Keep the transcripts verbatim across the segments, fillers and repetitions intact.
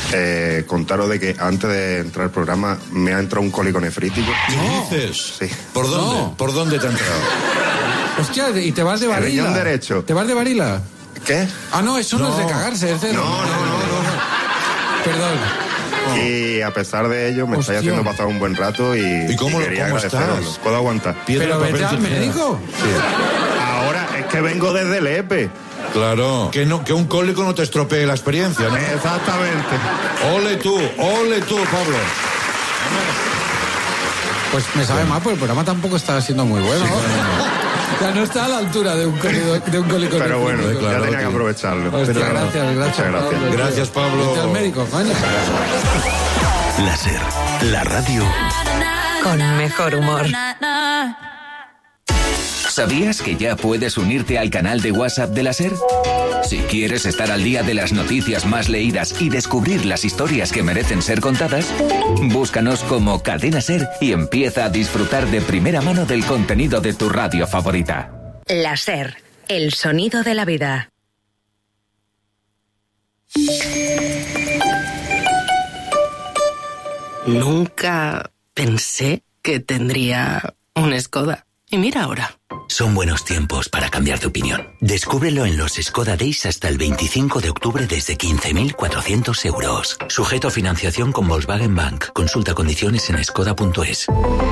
Eh, contaros de que antes de entrar al programa me ha entrado un cólico nefrítico. ¿Qué dices? Sí. ¿Por dónde? No. ¿Por dónde te ha entrado? Hostia, ¿y te vas de El varila? riñón derecho. ¿Te vas de varila? ¿Qué? Ah, no, eso no, No. es de cagarse, es de... No, no, no, no. Perdón. Y a pesar de ello me Hostia. estáis haciendo pasar un buen rato y, ¿Y cómo- quería cómo agradeceros. estás? ¿Puedo aguantar? Piedra, Pero papel, vete al tijera. médico. Ahora es que vengo desde el E P E. Claro. Que, no, que un cólico no te estropee la experiencia, ¿no? Exactamente. Ole tú, ole tú, Pablo. Pues me sabe mal, porque el programa tampoco está siendo muy bueno. O sea, no está a la altura de un cólico, de un cólico Pero bueno, nefrítico. ya claro, tenía que tío. aprovecharlo. Hostia, Pero no. gracias, gracias. Muchas gracias. Pablo. Gracias, Pablo. Vete al médico, coño. Láser, la radio Con mejor humor. ¿Sabías que ya puedes unirte al canal de WhatsApp de la SER? Si quieres estar al día de las noticias más leídas y descubrir las historias que merecen ser contadas, búscanos como Cadena SER y empieza a disfrutar de primera mano del contenido de tu radio favorita. La SER, el sonido de la vida. Nunca pensé que tendría un Skoda. Y mira ahora. son buenos tiempos para cambiar de opinión. Descúbrelo en los Skoda Days hasta el veinticinco de octubre desde quince mil cuatrocientos euros. Sujeto a financiación con Volkswagen Bank. Consulta condiciones en skoda punto es.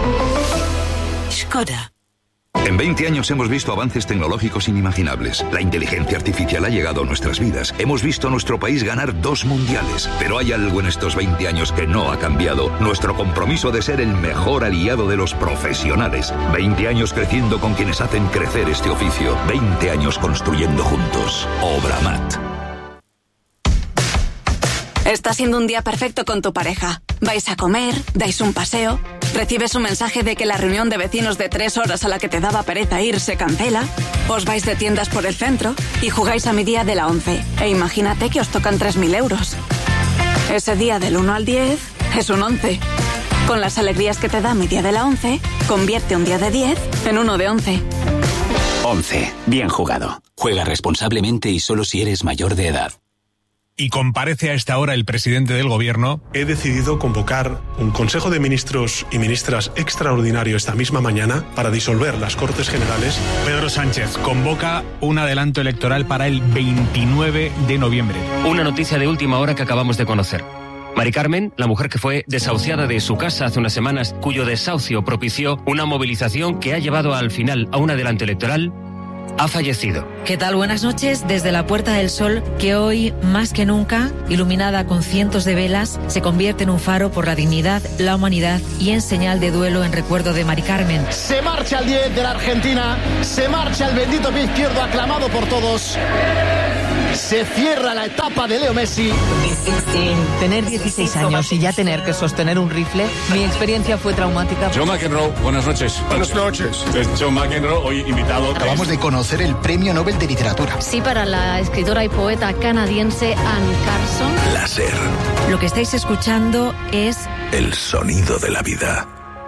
Skoda. En veinte años hemos visto avances tecnológicos inimaginables. La inteligencia artificial ha llegado a nuestras vidas. Hemos visto a nuestro país ganar dos mundiales. Pero hay algo en estos veinte años que no ha cambiado. Nuestro compromiso de ser el mejor aliado de los profesionales. veinte años creciendo con quienes hacen crecer este oficio. veinte años construyendo juntos. Obramat. Está siendo un día perfecto con tu pareja. Vais a comer, dais un paseo, recibes un mensaje de que la reunión de vecinos de tres horas a la que te daba pereza ir se cancela, os vais de tiendas por el centro y jugáis a mi día de la once. E imagínate que os tocan tres mil euros. Ese día del uno al diez es un once. Con las alegrías que te da mi día de la once, convierte un día de diez en uno de once. once. Bien jugado. Juega responsablemente y solo si eres mayor de edad. Y comparece a esta hora el presidente del gobierno. He decidido convocar un Consejo de Ministros y Ministras extraordinario esta misma mañana para disolver las Cortes Generales. Pedro Sánchez convoca un adelanto electoral para el veintinueve de noviembre. Una noticia de última hora que acabamos de conocer. Mari Carmen, la mujer que fue desahuciada de su casa hace unas semanas, cuyo desahucio propició una movilización que ha llevado al final a un adelanto electoral, ha fallecido. ¿Qué tal? Buenas noches. Desde la Puerta del Sol, que hoy, más que nunca, iluminada con cientos de velas, se convierte en un faro por la dignidad, la humanidad y en señal de duelo en recuerdo de Mari Carmen. Se marcha el diez de la Argentina, se marcha el bendito pie izquierdo aclamado por todos. Se cierra la etapa de Leo Messi. Tener dieciséis años y ya tener que sostener un rifle, mi experiencia fue traumática. Joe McEnroe, buenas noches. Buenas noches. Es Joe McEnroe, hoy invitado. Acabamos de conocer el Premio Nobel de Literatura. Sí, para la escritora y poeta canadiense Anne Carson. Láser. Lo que estáis escuchando es El sonido de la vida.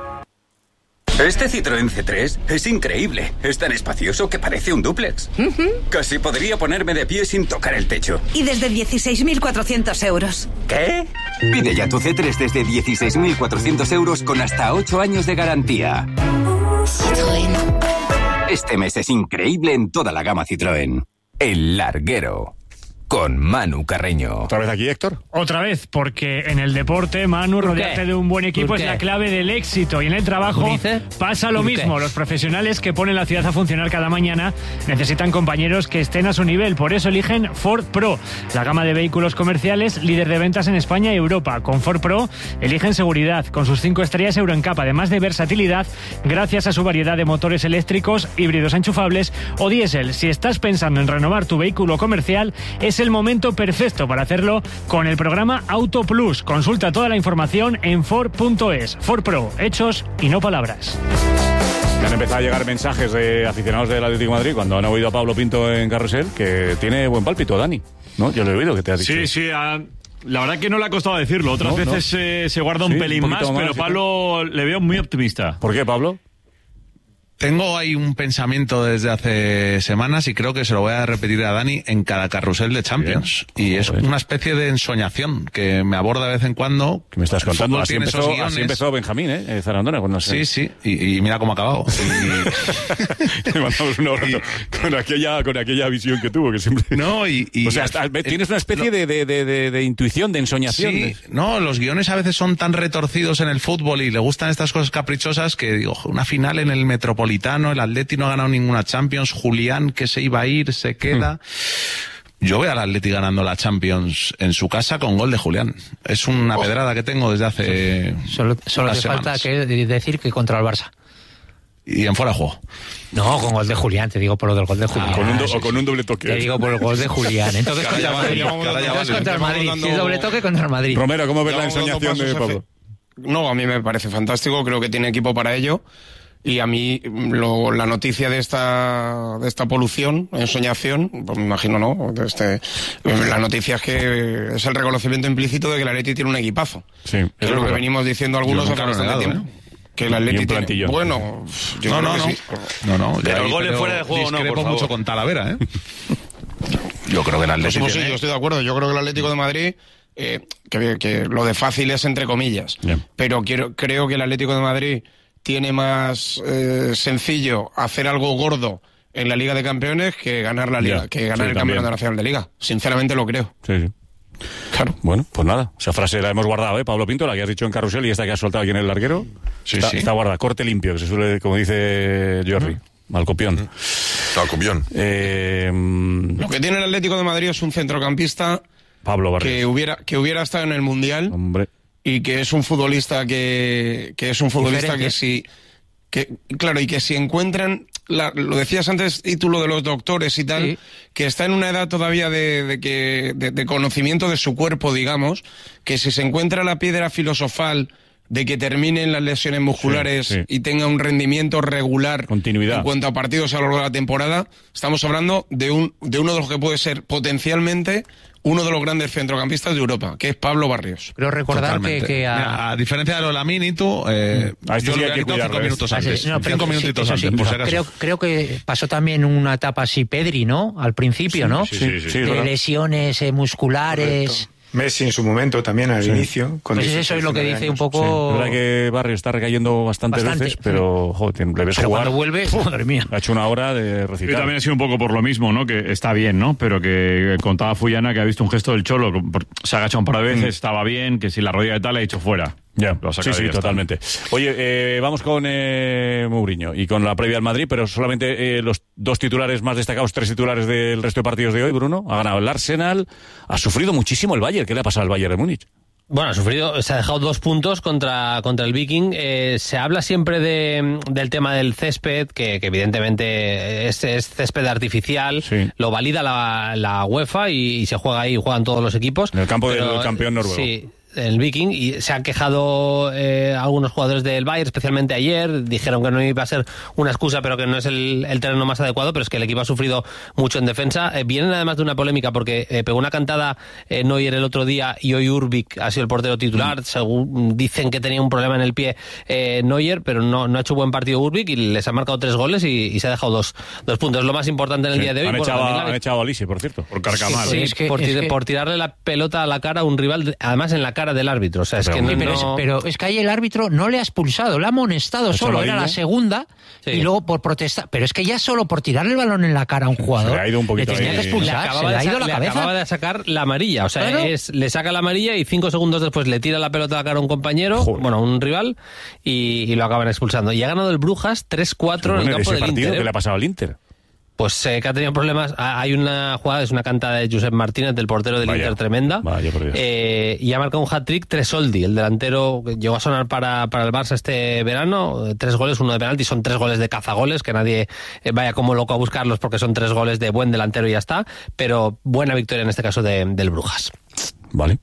Este Citroën C tres es increíble. Es tan espacioso que parece un dúplex. Uh-huh. Casi podría ponerme de pie sin tocar el techo. Y desde dieciséis mil cuatrocientos euros. ¿Qué? Pide ya tu C tres desde dieciséis mil cuatrocientos euros con hasta ocho años de garantía. Citroën. Este mes es increíble en toda la gama Citroën. El Larguero. Con Manu Carreño. ¿Otra vez aquí, Héctor? Otra vez, porque en el deporte, Manu, rodearte de un buen equipo es la clave del éxito. Y en el trabajo pasa lo mismo. Los profesionales que ponen la ciudad a funcionar cada mañana necesitan compañeros que estén a su nivel. Por eso eligen Ford Pro, la gama de vehículos comerciales líder de ventas en España y Europa. Con Ford Pro eligen seguridad, con sus cinco estrellas Euro N C A P, además de versatilidad, gracias a su variedad de motores eléctricos, híbridos enchufables o diésel. Si estás pensando en renovar tu vehículo comercial, es el momento perfecto para hacerlo con el programa Auto Plus. Consulta toda la información en Ford punto es. Ford Pro, hechos y no palabras. Me han empezado a llegar mensajes de aficionados del Atlético de Madrid cuando han oído a Pablo Pinto en Carrusel, que tiene buen pálpito, Dani. ¿No? Yo lo he oído que te ha dicho. Sí, sí, a... la verdad que no le ha costado decirlo. Otras no, veces no. Eh, se guarda un sí, pelín un más, más, pero Pablo le veo muy optimista. ¿Por qué, Pablo? Tengo ahí un pensamiento desde hace semanas y creo que se lo voy a repetir a Dani en cada carrusel de Champions. Bien. Y es una especie de ensoñación que me aborda de vez en cuando. ¿Qué me estás contando? Así empezó, así empezó Benjamín, ¿eh? Zarandona. Cuando sí, sí. Y, y mira cómo ha acabado. Y... Le mandamos un abrazo y... con, aquella, con aquella visión que tuvo, que siempre... No, y... y o sea, hasta, el, tienes una especie lo... de, de, de, de, de intuición, de ensoñación. Sí, no, los guiones a veces son tan retorcidos en el fútbol y le gustan estas cosas caprichosas que digo, una final en el Metropolitano, el Atleti no ha ganado ninguna Champions, Julián que se iba a ir, se queda. Mm. Yo veo al Atleti ganando la Champions en su casa con gol de Julián. Es una oh. pedrada que tengo desde hace Solo, solo te semanas. falta que decir que contra el Barça. Y en fuera de juego. No, con gol de Julián, te digo por lo del gol de Julián. Ah, con un do, o con un doble toque. Te digo por el gol de Julián. Entonces contra el Madrid. Entonces contra el Madrid. Si es doble toque, contra el Madrid. Romero, ¿cómo ves la ensoñación de Pablo? No, a mí me parece fantástico, creo que tiene equipo para ello. Y a mí lo, la noticia de esta de esta polución, ensoñación, pues me imagino, ¿no? De este, la noticia es que es el reconocimiento implícito de que el Atleti tiene un equipazo. Sí, que es lo que venimos diciendo algunos hace bastante tiempo. ¿eh? Que el Atleti tiene... Bueno, yo no, creo no, que no. sí. No, no. Pero el gol fuera de juego no, por favor. mucho con Talavera, ¿eh? Yo creo que el Atlético... Pues, pues sí, yo estoy de acuerdo. Yo creo que el Atlético de Madrid... Eh, que, que lo de fácil es entre comillas. Yeah. Pero quiero, creo que el Atlético de Madrid tiene más eh, sencillo hacer algo gordo en la Liga de Campeones que ganar la Liga, yeah. que ganar sí, el Campeonato Nacional de Liga. Sinceramente lo creo. Sí, sí. Claro. Bueno, pues nada, esa frase la hemos guardado, ¿eh? Pablo Pinto, la que has dicho en Carrusel y esta que has soltado aquí en el larguero. Sí, está, sí. Está guardada, corte limpio, que se suele, como dice Jordi. Mm. Al copión. Mm. Al copión. Eh, lo que tiene el Atlético de Madrid es un centrocampista Pablo Barrios. que hubiera que hubiera estado en el Mundial. Hombre. Y que es un futbolista que, que es un futbolista Diferente. que si que claro y que si encuentran la, lo decías antes, título de los doctores y tal, sí. que está en una edad todavía de, de que de, de conocimiento de su cuerpo, digamos, que si se encuentra la piedra filosofal de que terminen las lesiones musculares sí, sí. y tenga un rendimiento regular Continuidad. en cuanto a partidos a lo largo de la temporada, estamos hablando de un de uno de los que puede ser potencialmente uno de los grandes centrocampistas de Europa, que es Pablo Barrios. Creo recordar que, que a... Mira, a diferencia de lo de Lamín y tú, eh, a este yo sí lo hay que quitado cinco minutos antes. No, cinco minutitos sí, antes, sí, por si acaso. Creo, creo que pasó también una etapa así Pedri, ¿no? Al principio, sí, ¿no? Sí, sí, sí. sí de lesiones eh, musculares... Correcto. Messi en su momento también al sí. inicio. Pues eso es lo que dice años. un poco... Sí. La verdad que Barrio está recayendo bastantes bastante. veces, pero joder, le ves pero jugar. Cuando vuelve, Uf, madre mía. Ha hecho una hora de recitar. Y también ha sido un poco por lo mismo, ¿no? Que está bien, ¿no? Pero que contaba Fullana que ha visto un gesto del Cholo, se ha agachado un par de veces, mm. estaba bien, que si la rodilla de tal le ha dicho fuera. Ya, sí, sí, totalmente. Oye, eh, vamos con eh, Mourinho y con la previa al Madrid, pero solamente eh, los dos titulares más destacados, tres titulares del resto de partidos de hoy, Bruno. Ha ganado el Arsenal, ha sufrido muchísimo el Bayern. ¿Qué le ha pasado al Bayern de Múnich? Bueno, ha sufrido, se ha dejado dos puntos contra, contra el Viking. Eh, se habla siempre de, del tema del césped, que, que evidentemente es, es césped artificial, sí. Lo valida la, la UEFA y, y se juega ahí, juegan todos los equipos. En el campo pero, del campeón noruego. Sí. El Viking, y se han quejado eh, algunos jugadores del Bayern, especialmente ayer, dijeron que no iba a ser una excusa, pero que no es el, el terreno más adecuado, pero es que el equipo ha sufrido mucho en defensa. Eh, vienen además de una polémica porque eh, pegó una cantada eh, Neuer el otro día y hoy Urbik ha sido el portero titular, mm. según dicen que tenía un problema en el pie eh, Neuer, pero no, no ha hecho buen partido Urbik y les ha marcado tres goles y, y se ha dejado dos, dos puntos. Lo más importante en el sí. día de hoy. Han, bueno, echado, la... han echado a Lisi, por cierto, por carcamal. Sí, sí, es que, por, es tir, que... por tirarle la pelota a la cara a un rival, además en la cara del árbitro. O sea, es pero, que no, pero, no... Es, pero es que ahí el árbitro no le ha expulsado, le ha amonestado solo, era la segunda, sí. Y luego por protestar. Pero es que ya solo por tirarle el balón en la cara a un jugador, se le ha ido un poquito le tenía ahí. que expulsar, le se le ha ido la le cabeza. acababa de sacar la amarilla, o sea, claro. es, le saca la amarilla y cinco segundos después le tira la pelota a la cara a un compañero, Joder. bueno, un rival, y, y lo acaban expulsando. Y ha ganado el Brujas tres cuatro en el campo del Inter. ¿Qué le ha pasado al Inter? Pues eh, que ha tenido problemas. Hay una jugada, es una cantada de Josep Martínez, del portero del vaya, Inter, tremenda. Vaya, por Dios. Eh, y ha marcado un hat-trick Tresoldi, el delantero que llegó a sonar para, para el Barça este verano. Tres goles, uno de penalti, son tres goles de cazagoles, que nadie eh, vaya como loco a buscarlos porque son tres goles de buen delantero y ya está. Pero buena victoria en este caso de, del Brujas. Vale.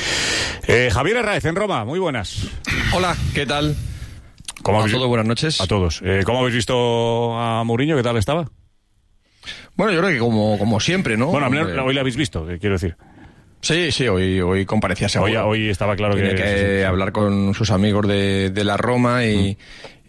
Eh, Javier Herráez, en Roma, muy buenas. Hola, ¿qué tal? ¿Cómo a habéis... todos, buenas noches. A todos. Eh, ¿Cómo habéis visto a Mourinho? ¿Qué tal estaba? Bueno, yo creo que como, como siempre, ¿no? Bueno, Hombre, hoy lo habéis visto, quiero decir. Sí, sí, hoy, hoy comparecía seguro. Hoy, hoy estaba claro Tiene que... que sí, sí. hablar con sus amigos de, de la Roma y, mm.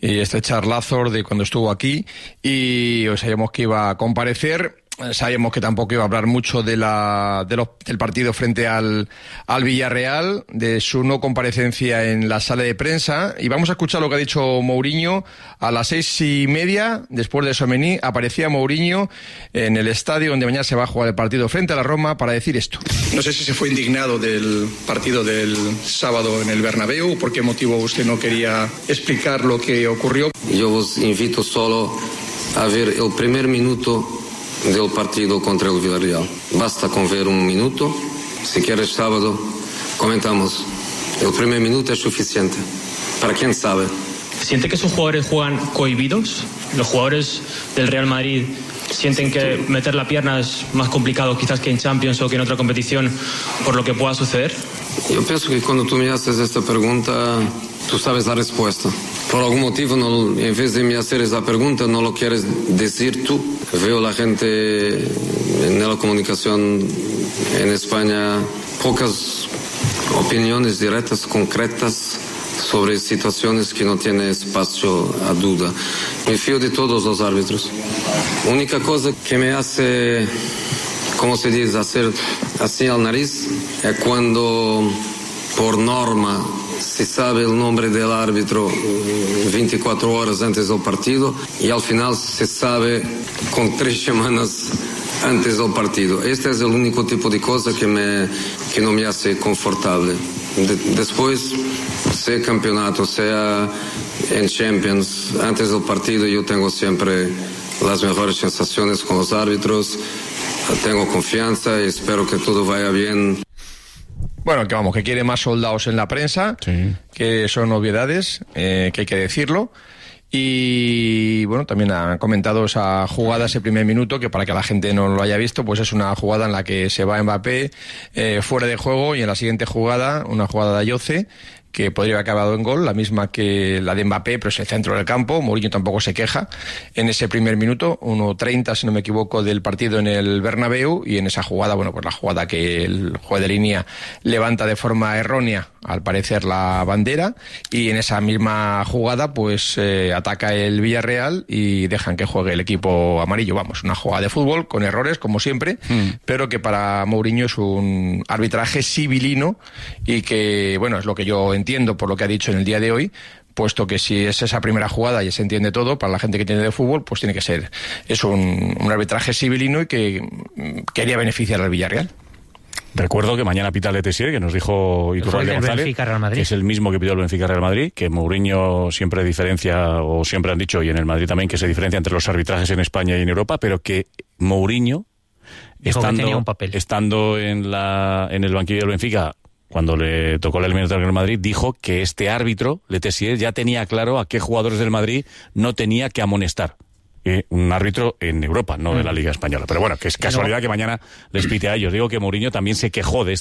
y este charlazo de cuando estuvo aquí, y hoy sabíamos que iba a comparecer. Sabíamos que tampoco iba a hablar mucho de la, de los, del partido frente al, al Villarreal, de su no comparecencia en la sala de prensa. Y vamos a escuchar lo que ha dicho Mourinho. A las seis y media, después de Tchouaméni, aparecía Mourinho en el estadio donde mañana se va a jugar el partido frente a la Roma para decir esto. No sé si se fue indignado del partido del sábado en el Bernabéu. ¿Por qué motivo usted no quería explicar lo que ocurrió? Yo os invito solo a ver el primer minuto del partido contra el Villarreal. Basta con ver un minuto. Si quieres sábado, comentamos. El primer minuto es suficiente. Para quien sabe. ¿Siente que sus jugadores juegan cohibidos? ¿Los jugadores del Real Madrid sienten que meter la pierna es más complicado quizás que en Champions o que en otra competición por lo que pueda suceder? Yo pienso que cuando tú me haces esta pregunta, tú sabes la respuesta. Por algún motivo, no, en vez de me hacer esa pregunta, no lo quieres decir tú. Veo la gente en la comunicación en España, pocas opiniones directas, concretas, sobre situaciones que no tienen espacio a duda. Me fío de todos los árbitros. Única cosa que me hace, como se dice, hacer así al nariz, es cuando, por norma, se sabe el nombre del árbitro veinticuatro horas antes del partido y al final se sabe con tres semanas antes del partido. Este es el único tipo de cosa que, me, que no me hace confortable. De, después, sea campeonato, sea en Champions, antes del partido yo tengo siempre las mejores sensaciones con los árbitros, tengo confianza y espero que todo vaya bien. Bueno, que vamos, que quiere más soldados en la prensa, sí. Que son obviedades, eh, que hay que decirlo. Y bueno, también han comentado esa jugada, ese primer minuto, que para que la gente no lo haya visto, pues es una jugada en la que se va Mbappé eh, fuera de juego y en la siguiente jugada, una jugada de Ayoce, que podría haber acabado en gol, la misma que la de Mbappé, pero es el centro del campo. Mourinho tampoco se queja en ese primer minuto, uno treinta, si no me equivoco, del partido en el Bernabéu, y en esa jugada, bueno, pues la jugada que el juez de línea levanta de forma errónea, al parecer, la bandera, y en esa misma jugada, pues eh, ataca el Villarreal y dejan que juegue el equipo amarillo. Vamos, una jugada de fútbol con errores, como siempre, mm. pero que para Mourinho es un arbitraje civilino y que, bueno, es lo que yo entiendo por lo que ha dicho en el día de hoy, puesto que si es esa primera jugada y se entiende todo, para la gente que tiene de fútbol, pues tiene que ser es un, un arbitraje civilino y que quería beneficiar al Villarreal. Recuerdo que mañana pita Letessier, que nos dijo Iturralde González, que es el mismo que pidió el Benfica Real Madrid, que Mourinho siempre diferencia, o siempre han dicho, y en el Madrid también, que se diferencia entre los arbitrajes en España y en Europa, pero que Mourinho, estando, estando en, la, en el banquillo del Benfica, cuando le tocó la eliminatoria del Madrid, dijo que este árbitro, Letessier, ya tenía claro a qué jugadores del Madrid no tenía que amonestar. Eh, un árbitro en Europa, no de la Liga Española. Pero bueno, que es casualidad que mañana les pite a ellos. Digo que Mourinho también se quejó de este